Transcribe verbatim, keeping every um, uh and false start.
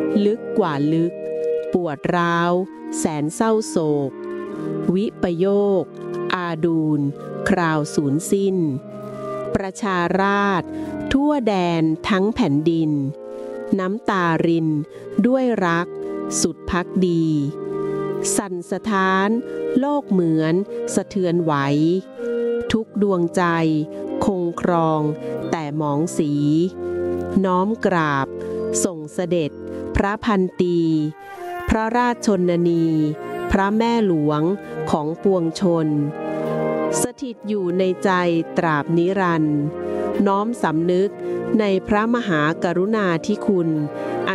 ลึกกว่าลึกปวดร้าวแสนเศร้าโศกวิปโยคอาดูลคราวสูญสิ้นประชาราษฎร์ทั่วแดนทั้งแผ่นดินน้ำตารินด้วยรักสุดพักดีสั่นสะท้านโลกเหมือนสะเทือนไหวทุกดวงใจคงครองแต่หมองสีน้อมกราบส่งเสด็จพระพันตีพระราชชนนีพระแม่หลวงของปวงชนสถิตอยู่ในใจตราบนิรันดร์น้อมสำนึกในพระมหากรุณาธิคุณ